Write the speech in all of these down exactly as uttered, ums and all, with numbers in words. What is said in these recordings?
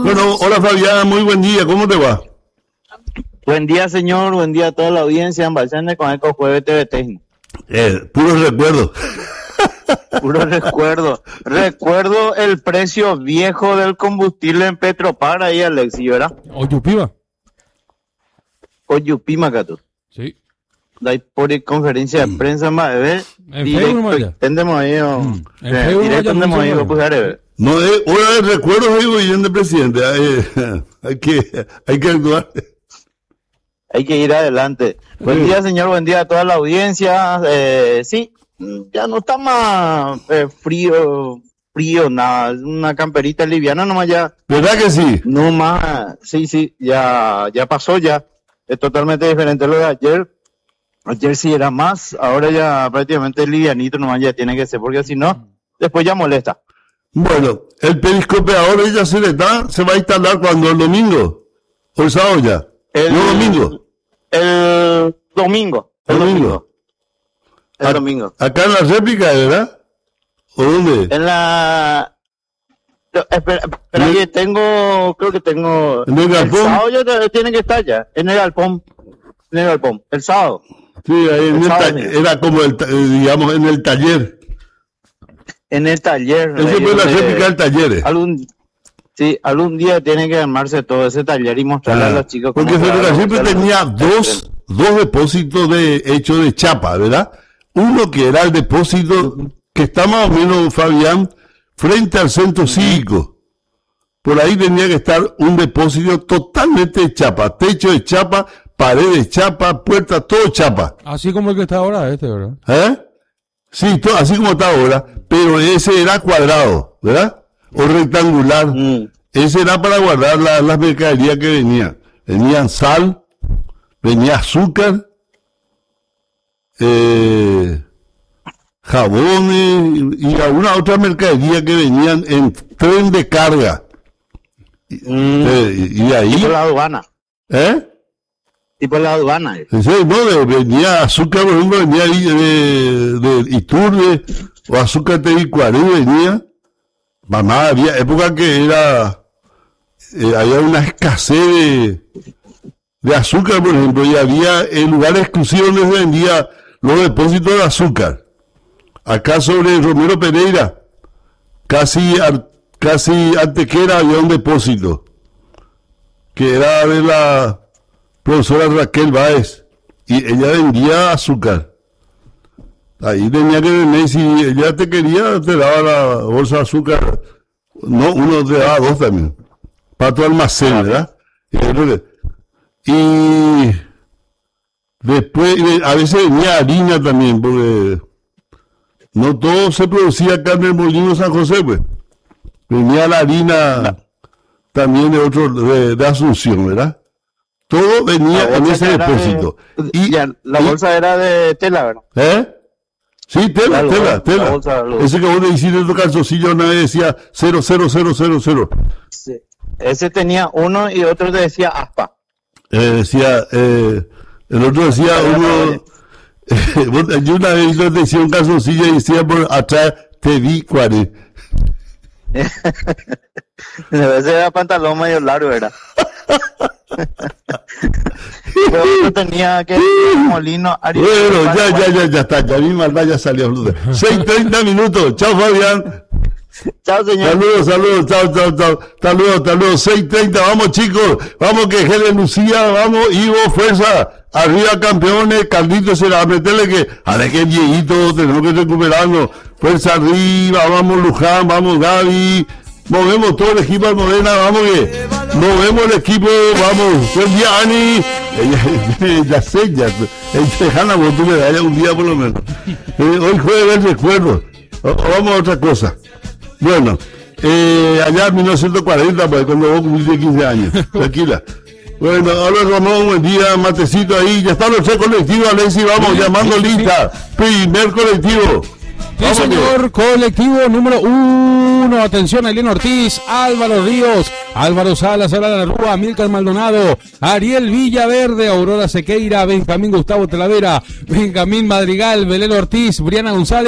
Bueno, hola Fabián, muy buen día, ¿cómo te va? Buen día, señor, buen día a toda la audiencia en Balsane con Eco Jueves T V T. Eh, puro recuerdo. Puro recuerdo. Recuerdo el precio viejo del combustible en Petropar ahí, Alexi, ¿verdad? Oyupiva. Oyupima, Cato. Sí. Da ahí por conferencia de prensa, más, ¿ves? En Facebook, Maya. Entendemos ahí, En eh, Facebook, directo Maya, entendemos ahí, mucho, pues, ¿eh? No, eh, hora de recuerdos ahí, bien de presidente. Hay, hay que, hay que actuar. Hay que ir adelante. Buen Sí. día, señor, buen día a toda la audiencia. Eh, sí, ya no está más eh, frío, frío, nada. Es una camperita liviana nomás ya. ¿Verdad que sí? No más, sí, sí, ya, ya pasó ya. Es totalmente diferente lo de ayer. Ayer sí era más, ahora ya prácticamente livianito nomás ya tiene que ser, porque si no, después ya molesta. Bueno, el periscope ahora ya se le da, se va a instalar cuando el domingo, o el sábado ya. El, no domingo. El domingo. El Domingo. domingo. El A- domingo. Acá en la réplica, ¿verdad? ¿O dónde? En la... no, espera, espera ¿En el- que tengo, creo que tengo... ¿En el galpón? sábado ya te- tiene que estar ya, en el galpón. En el galpón, el sábado. Sí, ahí en El el ta- sábado, mira. era como el, ta- eh, digamos, en el taller. En el taller. Ese ahí fue la donde réplica del taller. eh. Algún, sí, algún día tiene que armarse todo ese taller y mostrarle Ah, a los chicos. porque cómo se Federa hace, siempre o sea, tenía los- dos, dos depósitos de hecho de chapa, ¿verdad? Uno que era el depósito que está más o menos, Fabián, frente al centro cívico. Por ahí tenía que estar un depósito totalmente de chapa, techo de chapa, pared de chapa, puerta, todo chapa. Así como el que está ahora, este, ¿verdad? ¿Eh? Sí, todo, así como está ahora, pero ese era cuadrado, ¿verdad? O rectangular. Mm. Ese era para guardar la- las mercaderías que venían. Venían sal, venía azúcar, eh, jabones y, y alguna otra mercadería que venían en tren de carga. Mm. Eh, y, y de ahí, Tipo la aduana. ¿eh? Tipo la aduana. eh. Sí, no, de- venía azúcar, por ejemplo, venía ahí de, de Iturbe, o azúcar de Icuarí venía. Mamá, había época que era, eh, había una escasez de, de azúcar, por ejemplo, y había el lugar exclusivo donde se vendía los depósitos de azúcar. Acá sobre Romero Pereira, casi, ar- casi Antequera había un depósito, que era de la profesora Raquel Báez, y ella vendía azúcar. Ahí tenía que venir, si ella te quería, te daba la bolsa de azúcar. No, uno te daba dos también. Para tu almacén, ¿verdad? Y entonces, y después, eh, a veces venía harina también, porque no todo se producía acá en el Molino San José, pues. Venía la harina también de otro, de, de Asunción, ¿verdad? Todo venía La en bolsa ese ya era depósito. de- Y, ya, la y- bolsa era de tela, ¿verdad? ¿Eh? Sí, tela, La- tela, la tela. bolsa, lo- Ese que vos le hiciste en tu calzoncillo una vez decía cero, cero, cero, cero, cero. Sí. Ese tenía uno y otro te decía aspa. Eh, decía, eh, el otro decía uno, vos- yo una vez yo te decía un calzoncillo y decía por atrás, te vi cuare. Ese era pantalón medio largo, ¿verdad? Pero otro tenía que molino. Ari- Bueno, ya, ya, ya, ya está, ya mi maldad ya salió a flote. seis treinta minutos, chao Fabián. Chao, señor. Saludos, saludos, chao, chao, chao. Hasta luego, hasta luego. seis treinta, vamos chicos. Vamos que Helen Lucía, vamos, Ivo, fuerza. Arriba campeones, Carlitos será, meterle que, a ver que viejito, tenemos que recuperarnos. Fuerza arriba, vamos Luján, vamos Gaby. Movemos todo el equipo al Morena, vamos que movemos el equipo, vamos. Buen día, Ani. Ella, ya sé, ya. Dejana, vos tú me das un día por lo menos. Eh, hoy jueves el recuerdo. O- Vamos a otra cosa. Bueno, eh, allá en mil novecientos cuarenta, pues cuando vos cumpliste quince años, tranquila. Bueno, ahora Ramón, buen día, matecito ahí, ya están los tres colectivos, Alexi, vamos, llamando lista, primer colectivo. Sí, Vamos, señor, colectivo número uno. Atención, Elena Ortiz, Álvaro Ríos, Álvaro Salas, Sala de la Rúa, Milcar Maldonado, Ariel Villaverde, Aurora Sequeira, Benjamín Gustavo Talavera, Benjamín Madrigal, Belén Ortiz, Briana González,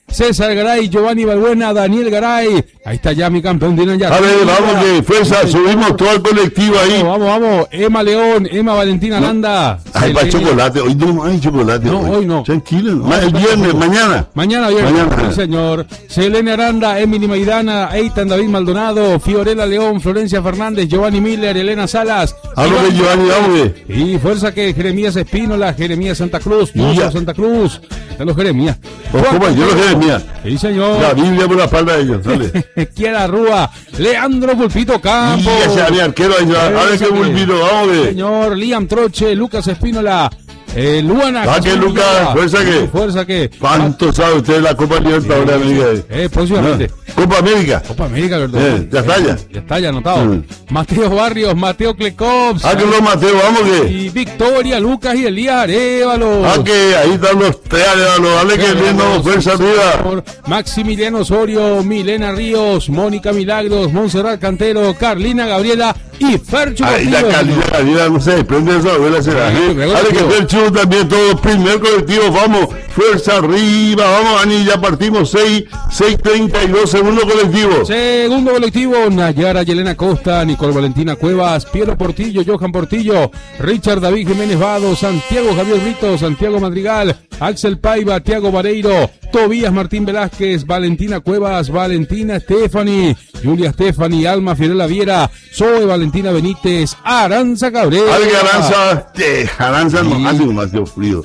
César Garay, Giovanni Balbuena, Daniel Garay. Ahí está ya mi campeón de ya. A ver, vamos que fuerza, subimos todo el colectivo ahí. Vamos, vamos, vamos. Emma León, Emma Valentina Landa. No. Ay, para chocolate, hoy no hay chocolate. No, hoy, hoy no. Tranquilo, no, el viernes, mañana. Mañana viernes, mañana. Sí, señor. Selene Aranda, Emily Maidana, Eitan David Maldonado, Fiorella León, Florencia Fernández, Giovanni Miller, Elena Salas. Hablo de Giovanni, vamos. Y fuerza que Jeremías Espínola, Jeremías Santa Cruz, Mozo Santa Cruz. Están los Jeremías. ¿Cómo? Yo los Jeremías. Sí, señor. La Biblia por la espalda de ellos, dale. Kiara Rúa, Leandro Pulpito Campos. Y ese mi arquero ahí, a ver qué Pulpito, vamos a Señor, Liam Troche, Lucas Espínola, eh, Luana. ¿Va que Lucas? ¿Fuerza que? Fuerza que. ¿Cuánto sabe usted de la Copa Libertadores de América? Eh, próximamente. No. Copa América. Copa América, ¿verdad? Eh, ya está ya. Ya está ya anotado. Mm. Mateo Barrios, Mateo Klekops. Ah, que los Mateo, vamos que. Y Victoria, Lucas y Elías Arevalo. Ah, que ahí están los tres Arevalo. Dale que lindo, fuerza arriba. Maximiliano Osorio, Milena Ríos, Mónica Milagros, Montserrat Cantero, Carlina Gabriela y Ferchu. Ahí la Carlina Gabriela no se desprende de su abuela. Será. Dale que Ferchu también, todo primer colectivo. Vamos, fuerza arriba. Vamos, Ani, ya partimos seis, seis treinta y dos, segundo colectivo. Segundo colectivo, Nayara Yelena Costa, Nicole Valentina Cuevas, Piero Portillo, Johan Portillo, Richard David Jiménez Vado, Santiago Javier Brito, Santiago Madrigal, Axel Paiva, Tiago Vareiro, Tobías Martín Velázquez, Valentina Cuevas, Valentina Stephanie, Julia Stephanie, Alma Fiorella Viera, Zoe Valentina Benítez, Aranza Cabrera. Ay, Aranza, te, Aranza sí. No hace demasiado frío.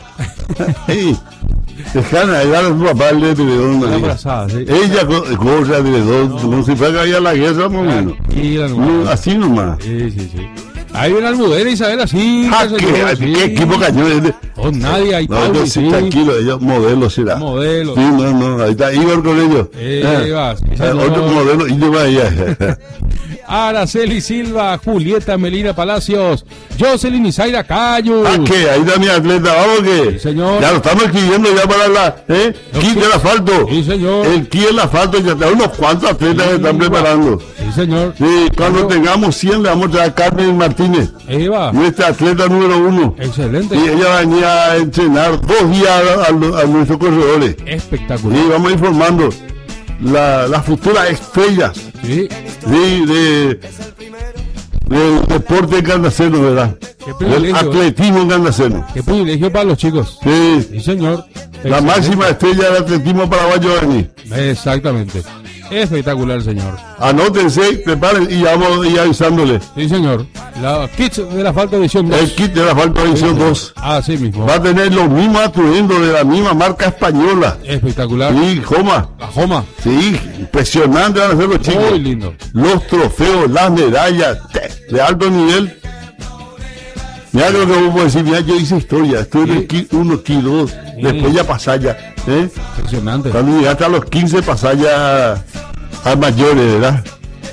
Hey. Dejan a dar a su papá el de Teledón. Abrazada, sí. Ella corre a Teledón, como si fuera ahí a la guerra, más o menos. No, así nomás. Sí, sí, sí. Ahí viene Almudena Isabel así. Ah, ¿qué, señor, ¿qué sí. equipo cañón? Con nadie ahí. No, Pablo, sí, tranquilo, ellos modelo será. Modelo. Sí, no, no, ahí está Igor con ellos. Eh, ah, sí, ah, otro modelo, y lleva allá. Araceli Silva, Julieta Melina Palacios, Jocelyn Isaira Cayo. Ah, ¿qué? Ahí está mi atleta, vamos que. Sí, señor. Ya lo estamos escribiendo ya para la, ¿eh? Kit del asfalto. Sí, señor. El kit del asfalto, ya está unos cuantos atletas que están preparando. Sí, señor. Sí, cuando Pero... tengamos cien le vamos a traer a Carmen Martínez. Eva. Nuestra atleta número uno. Excelente. Y ella venía a entrenar dos días a, a, a nuestros corredores. Espectacular. Y vamos informando las la futuras estrellas. Sí. Sí, de, del deporte candaceno, ¿verdad? Del atletismo en candaceno. Qué privilegio para los chicos. Sí. Sí, señor. La Excelente. Máxima estrella del atletismo paraguayo de venir. Exactamente. Espectacular, señor. Anótense, preparen y vamos a ir avisándole. Sí, señor. La kit de la falta edición dos. El kit de la falta edición sí, dos. Así mismo. Va a tener los mismos atuendos de la misma marca española. Espectacular. Sí, Joma. La Joma. Sí, impresionante van a ser los chicos. Muy lindo. Los trofeos, las medallas, de alto nivel. Mira lo que vamos a decir, mira, yo hice historia, estuve sí. en el kit uno, kit dos, sí. después ya pasá ya. ¿eh? Impresionante. Cuando llegaste a los quince pasá ya a mayores, ¿verdad?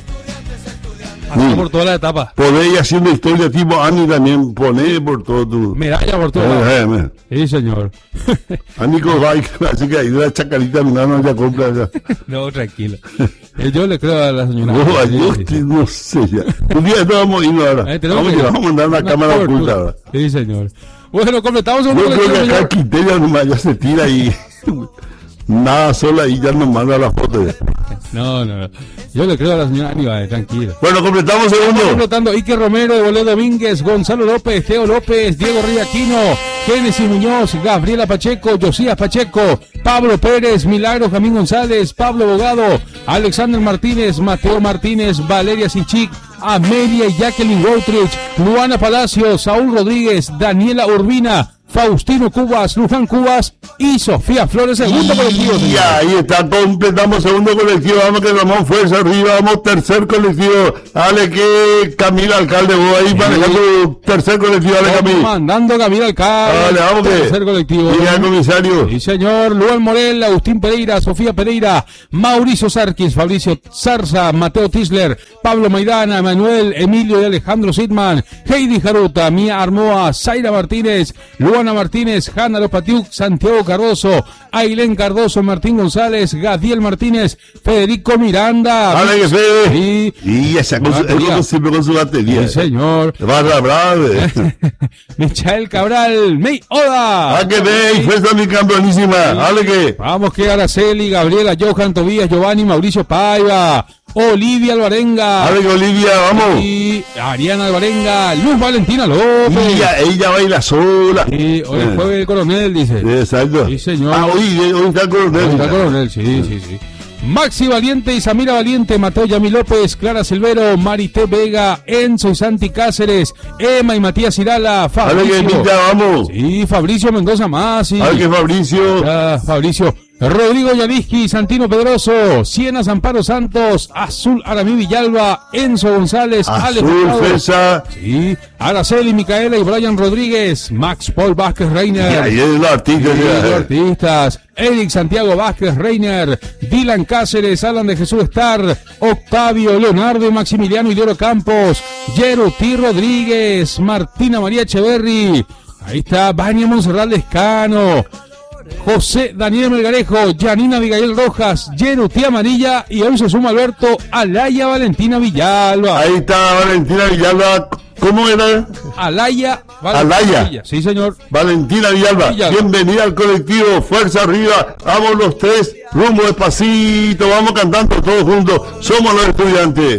Sí. Por toda la etapa. Podés ir haciendo historia tipo Ani también, poné por todo tu... Medalla por todo. Eh, eh, eh. Sí, señor. Ani con bike, así que ahí de la chacarita no, no ya compra ya. No, tranquilo. Yo le creo a la señora. No, sí, yo sí, sí. no sé ya. Un día vamos a irnos ahora. Eh, vamos, que vamos a mandar una, una cámara cobertura. Oculta ahora. Sí, señor. Bueno, completamos un Yo creo que acá Quintella nomás ya se tira y... Nada, sola y ya nos manda la foto. No, no, no. Yo le creo a la señora Aníbal, tranquilo. Bueno, completamos segundo. Estamos completando Ike Romero, Evolé Domínguez, Gonzalo López, Teo López, Diego Riaquino, Génesis Muñoz, Gabriela Pacheco, Josías Pacheco, Pablo Pérez, Milagro Jamín González, Pablo Bogado, Alexander Martínez, Mateo Martínez, Valeria Sichik, Amelia y Jacqueline Wotrich, Luana Palacios, Saúl Rodríguez, Daniela Urbina, Faustino Cubas, Luján Cubas y Sofía Flores, segundo y colectivo. Y ahí está, completamos segundo colectivo, vamos que Ramón fuerza arriba, vamos tercer colectivo, dale que Camila Alcalde, vos ahí manejando tu tercer colectivo, dale Camila. Mandando Camila Alcalde, dale, vamos que tercer colectivo. Y el comisario. Sí señor, Luan Morel, Agustín Pereira, Sofía Pereira, Mauricio Sarkis, Fabricio Zarza, Mateo Tisler, Pablo Maidana, Manuel, Emilio y Alejandro Sidman, Heidi Jaruta, Mía Armoa, Zaira Martínez, Luan Joana Martínez, Hanna Lopatiuk, Santiago Cardoso, Ailén Cardoso, Martín González, Gadiel Martínez, Federico Miranda. ¡Vale, que Fede! Sí. Y esa cosa, él como siempre con su batería. Sí, señor. Barra brave. Michael Cabral, Mei Oda. ¡Ah, que Mei! ¡Fuerza mi campeonísima! ¡Vale que! Vamos que Araceli, Gabriela, Johan, Tobías, Giovanni, Mauricio Paiva, Olivia Alvarenga. ¡Vale que Olivia, vamos! Y Ariana Alvarenga, Luz Valentina López. Ella, ella baila sola. Sí, hoy Eh. juega el coronel, dice. Exacto. Sí, señor. Ah, hoy, hoy está el coronel. Hoy está el coronel, sí, sí, sí. Maxi Valiente y Samira Valiente, Mateo Yami López, Clara Silvero, Marité Vega, Enzo y Santi Cáceres, Emma y Matías Irala, ¡Vale que Fabricio. Mita, vamos! Sí, Fabricio Mendoza Masi. ¡Vale que Fabricio! Ya, Fabricio. Rodrigo Yaliski, Santino Pedroso, Siena Amparo Santos, Azul Aramí Villalba, Enzo González, Alex Azul, Mercado. Fresa. Sí, Araceli, Micaela y Brian Rodríguez, Max Paul Vázquez Y Reiner. ahí es los artistas. Sí, ya. los artistas, Eric Santiago Vázquez Reiner, Dylan Cáceres, Alan de Jesús Star, Octavio, Leonardo y Maximiliano Ilioro Campos, Yeruti Rodríguez, Martina María Echeverry, ahí está Vania Monserrat Lescano, José Daniel Melgarejo, Janina Abigail Rojas, Yeruti Amarilla y hoy se suma Alberto Alaya Valentina Villalba. Ahí está Valentina Villalba. ¿Cómo era? Alaya Valentina Alaya. Villalba. Sí, señor. Valentina Villalba. Villalba. Bienvenida al colectivo. Fuerza arriba. Vamos los tres. Rumbo despacito. Vamos cantando todos juntos. Somos los estudiantes.